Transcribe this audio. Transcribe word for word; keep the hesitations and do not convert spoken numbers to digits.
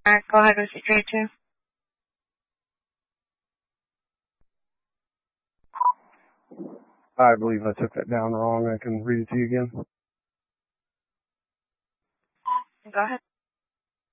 Alright, go ahead with your J two. I believe I took that down wrong. I can read it to you again. Go ahead.